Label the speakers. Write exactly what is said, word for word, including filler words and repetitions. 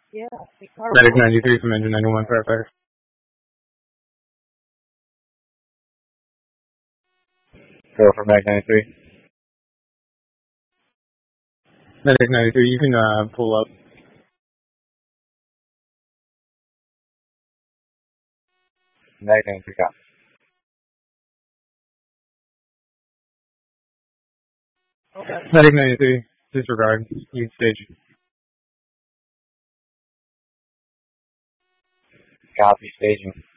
Speaker 1: Yeah.
Speaker 2: Medic ninety-three from Engine ninety-one, firefighter. Go for Medic ninety-three. Medic ninety-three, you can uh, pull up. Medic ninety-three, copy.
Speaker 1: Okay.
Speaker 2: Medic ninety-three, disregard, lead stage. Copy, staging.